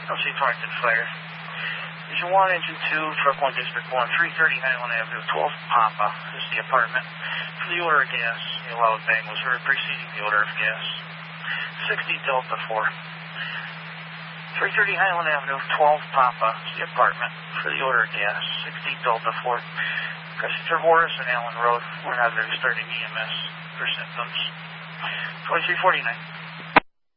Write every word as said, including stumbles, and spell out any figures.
L C targeted fire. Engine one, engine two, truck one, district one, three thirty Highland Avenue, twelve Papa. This is the apartment. For the odor of gas, the loud bang was heard preceding the odor of gas. sixty Delta four. three thirty Highland Avenue, twelve Papa. This is the apartment. For the odor of gas, sixty Delta four. Christopher Horace and Allen Road. We're not starting E M S for symptoms. twenty-three forty-nine.